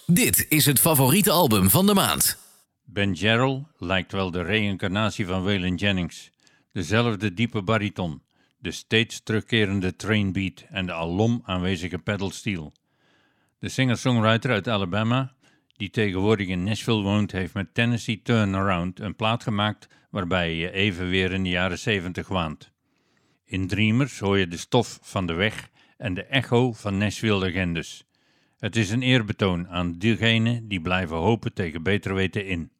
Dit is het favoriete album van de maand. Ben Jarrell lijkt wel de reïncarnatie van Waylon Jennings. Dezelfde diepe bariton, de steeds terugkerende trainbeat en de alom aanwezige pedalsteel. De singer-songwriter uit Alabama, die tegenwoordig in Nashville woont, heeft met Tennessee Turnaround een plaat gemaakt waarbij je even weer in de jaren 70 waant. In Dreamers hoor je de stof van de weg en de echo van Nashville-legendes. Het is een eerbetoon aan diegenen die blijven hopen tegen beter weten in.